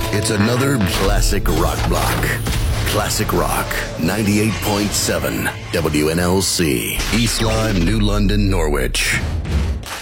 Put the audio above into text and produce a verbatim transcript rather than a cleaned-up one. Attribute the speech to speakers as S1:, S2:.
S1: It's another classic rock block. Classic Rock, ninety-eight point seven W N L C, East Lyme, New London, Norwich.